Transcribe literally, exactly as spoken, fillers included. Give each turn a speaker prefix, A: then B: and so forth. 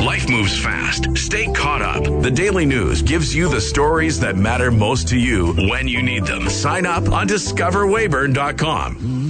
A: Life moves fast. Stay caught up. The Daily News gives you the stories that matter most to you when you need them. Sign up on discover weyburn dot com.